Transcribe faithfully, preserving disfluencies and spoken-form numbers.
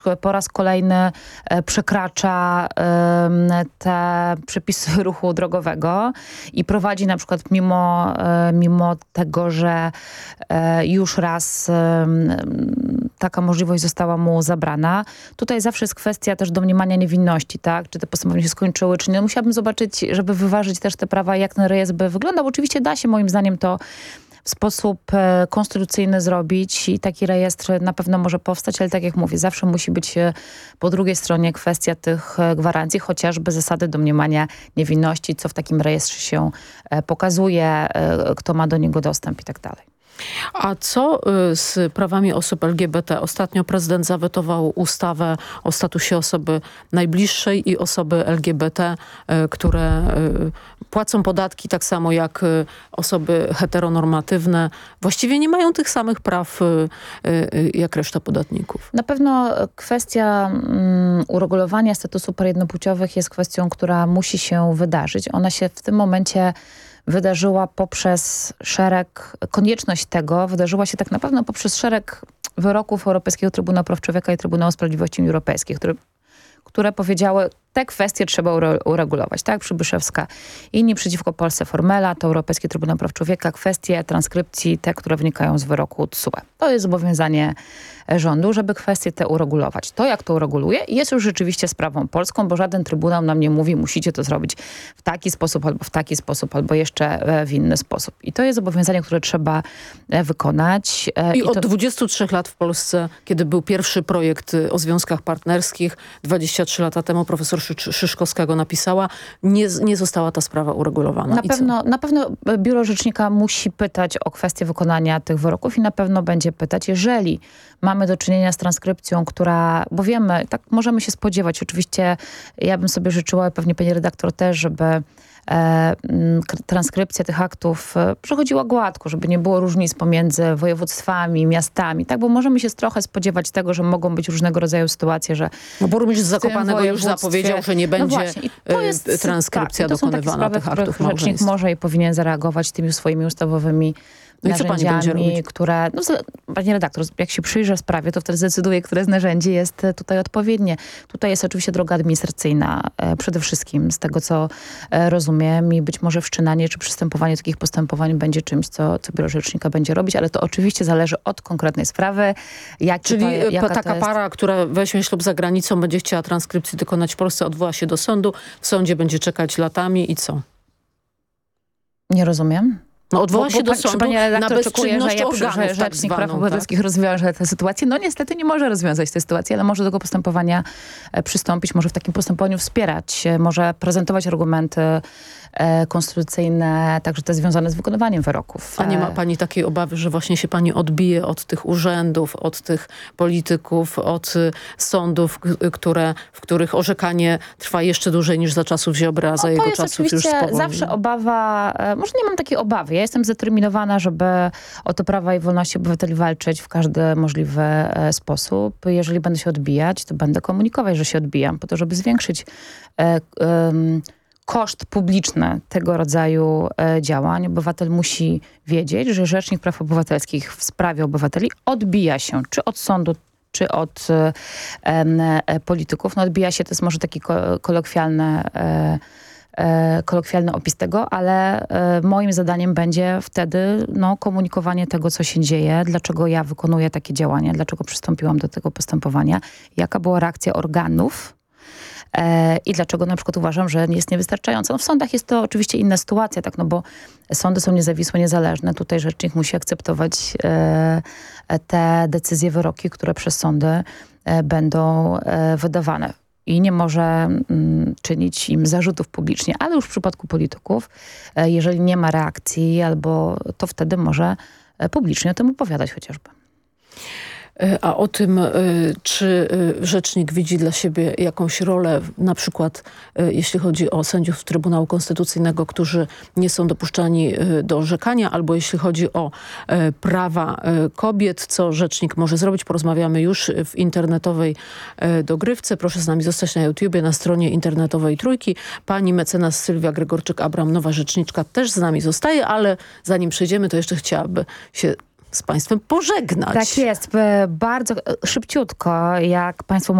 po raz kolejny przekracza te przepisy ruchu drogowego i prowadzi na przykład mimo, mimo tego, że już raz taka możliwość została mu zabrana. Tutaj zawsze jest kwestia też domniemania niewinności, tak? Czy te postępowania się skończyły, czy nie. Musiałabym zobaczyć, żeby wyważyć też te prawa, jak ten rejestr by wyglądał. Oczywiście da się moim zdaniem to w sposób e, konstytucyjny zrobić i taki rejestr na pewno może powstać, ale tak jak mówię, zawsze musi być e, po drugiej stronie kwestia tych e, gwarancji, chociażby zasady domniemania niewinności, co w takim rejestrze się e, pokazuje, e, kto ma do niego dostęp i tak dalej. A co z prawami osób L G B T? Ostatnio prezydent zawetował ustawę o statusie osoby najbliższej i osoby L G B T, które płacą podatki tak samo jak osoby heteronormatywne. Właściwie nie mają tych samych praw jak reszta podatników. Na pewno kwestia um, uregulowania statusu par jednopłciowych jest kwestią, która musi się wydarzyć. Ona się w tym momencie wydarzyła poprzez szereg, konieczność tego wydarzyła się tak naprawdę poprzez szereg wyroków Europejskiego Trybunału Praw Człowieka i Trybunału Sprawiedliwości Unii Europejskiej, które, które powiedziały, te kwestie trzeba ure, uregulować. Tak, Przybyszewska. Inni przeciwko Polsce Formela, to Europejski Trybunał Praw Człowieka, kwestie transkrypcji, te, które wynikają z wyroku T S U E. To jest zobowiązanie rządu, żeby kwestie te uregulować. To, jak to ureguluje, jest już rzeczywiście sprawą polską, bo żaden trybunał nam nie mówi, musicie to zrobić w taki sposób, albo w taki sposób, albo jeszcze w inny sposób. I to jest zobowiązanie, które trzeba wykonać. I, I od to... dwudziestu trzech lat w Polsce, kiedy był pierwszy projekt o związkach partnerskich, dwadzieścia trzy lata temu profesor Szyszkowskiego napisała, nie, nie została ta sprawa uregulowana. Na pewno, na pewno Biuro Rzecznika musi pytać o kwestię wykonania tych wyroków i na pewno będzie pytać, jeżeli mamy do czynienia z transkrypcją, która, bo wiemy, tak możemy się spodziewać, oczywiście ja bym sobie życzyła, pewnie pani redaktor też, żeby E, transkrypcja tych aktów e, przechodziła gładko, żeby nie było różnic pomiędzy województwami, miastami, tak, bo możemy się trochę spodziewać tego, że mogą być różnego rodzaju sytuacje, że no burmistrz Zakopanego już zapowiedział, że nie będzie no to jest, transkrypcja tak, to dokonywana sprawy, tych aktów małżeństwa. Rzecznik może i powinien zareagować tymi swoimi ustawowymi no narzędziami, które, no, pani redaktor, jak się przyjrzy sprawie, to wtedy zdecyduje, które z narzędzi jest tutaj odpowiednie. Tutaj jest oczywiście droga administracyjna e, przede wszystkim, z tego co e, rozumiem i być może wszczynanie czy przystępowanie takich postępowań będzie czymś, co, co Biuro Rzecznika będzie robić, ale to oczywiście zależy od konkretnej sprawy. Jak Czyli to, jaka taka to jest... para, która weźmie ślub za granicą, będzie chciała transkrypcji dokonać w Polsce, odwoła się do sądu, w sądzie będzie czekać latami i co? Nie rozumiem. No odwoła się do sądu na bezczynność że, organów, że Rzecznik tak Praw Obywatelskich tak? rozwiąże tę sytuację. No niestety nie może rozwiązać tej sytuacji, ale może do tego postępowania przystąpić, może w takim postępowaniu wspierać, może prezentować argumenty e, konstytucyjne, także te związane z wykonywaniem wyroków. A nie ma pani takiej obawy, że właśnie się pani odbije od tych urzędów, od tych polityków, od sądów, które, w których orzekanie trwa jeszcze dłużej niż za czasów Ziobry, a za no, jego czasów już spowolni? Zawsze obawa, e, może nie mam takiej obawy. Ja jestem zdeterminowana, żeby o te prawa i wolności obywateli walczyć w każdy możliwy e, sposób. Jeżeli będę się odbijać, to będę komunikować, że się odbijam, po to, żeby zwiększyć e, e, koszt publiczny tego rodzaju e, działań. Obywatel musi wiedzieć, że Rzecznik Praw Obywatelskich w sprawie obywateli odbija się czy od sądu, czy od e, e, polityków. No odbija się, to jest może taki ko kolokwialny e, E, kolokwialny opis tego, ale e, moim zadaniem będzie wtedy no, komunikowanie tego, co się dzieje, dlaczego ja wykonuję takie działania, dlaczego przystąpiłam do tego postępowania, jaka była reakcja organów e, i dlaczego na przykład uważam, że jest niewystarczająca. No, w sądach jest to oczywiście inna sytuacja, tak, no bo sądy są niezawisłe, niezależne. Tutaj rzecznik musi akceptować e, te decyzje, wyroki, które przez sądy e, będą e, wydawane. I nie może mm, czynić im zarzutów publicznie, ale już w przypadku polityków, e, jeżeli nie ma reakcji, albo to wtedy może e, publicznie o tym opowiadać chociażby. A o tym, czy rzecznik widzi dla siebie jakąś rolę, na przykład jeśli chodzi o sędziów Trybunału Konstytucyjnego, którzy nie są dopuszczani do orzekania, albo jeśli chodzi o prawa kobiet, co rzecznik może zrobić, porozmawiamy już w internetowej dogrywce. Proszę z nami zostać na YouTubie, na stronie internetowej Trójki. Pani mecenas Sylwia Gregorczyk-Abram, nowa rzeczniczka, też z nami zostaje, ale zanim przejdziemy, to jeszcze chciałaby się z państwem pożegnać. Tak jest. E, Bardzo e, szybciutko, jak państwo